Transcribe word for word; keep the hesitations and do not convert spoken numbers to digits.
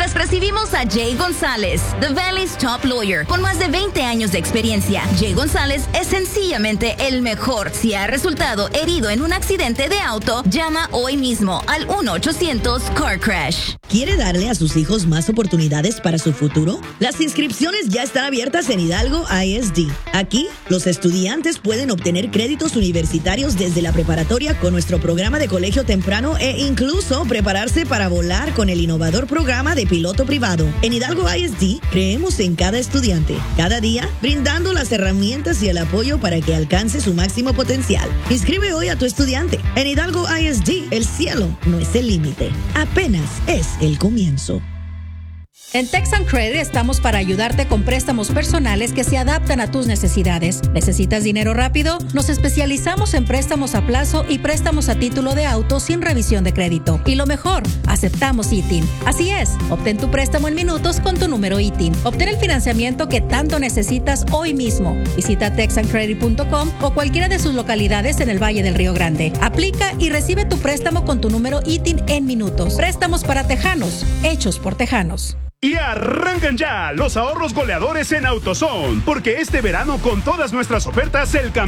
Les recibimos a Jay González, The Valley's top lawyer. Con más de veinte años de experiencia, Jay González es sencillamente el mejor. Si ha resultado herido en un accidente de auto, llama hoy mismo al uno ochocientos car crash. ¿Quiere darle a sus hijos más oportunidades para su futuro? Las inscripciones ya están abiertas en Hidalgo I S D. Aquí, los estudiantes pueden obtener créditos universitarios desde la preparatoria con nuestro programa de colegio temprano e incluso prepararse para volar con el innovador programa de piloto privado. En Hidalgo I S D creemos en cada estudiante, cada día brindando las herramientas y el apoyo para que alcance su máximo potencial. Inscribe hoy a tu estudiante. En Hidalgo I S D, el cielo no es el límite, apenas es el comienzo. En Texan Credit estamos para ayudarte con préstamos personales que se adaptan a tus necesidades. ¿Necesitas dinero rápido? Nos especializamos en préstamos a plazo y préstamos a título de auto sin revisión de crédito. Y lo mejor, aceptamos I T I N. Así es, obtén tu préstamo en minutos con tu número I T I N. Obtén el financiamiento que tanto necesitas hoy mismo. Visita texan credit punto com o cualquiera de sus localidades en el Valle del Río Grande. Aplica y recibe tu préstamo con tu número I T I N en minutos. Préstamos para tejanos, hechos por tejanos. Y arrancan ya los ahorros goleadores en AutoZone, porque este verano con todas nuestras ofertas el